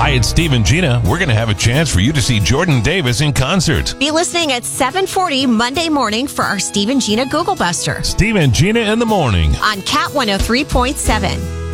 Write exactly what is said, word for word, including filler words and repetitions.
Hi, it's Steve and Gina. We're going to have a chance for you to see Jordan Davis in concert. Be listening at seven forty Monday morning for our Steve and Gina Google Buster Steve and Gina in the morning on Cat one oh three point seven.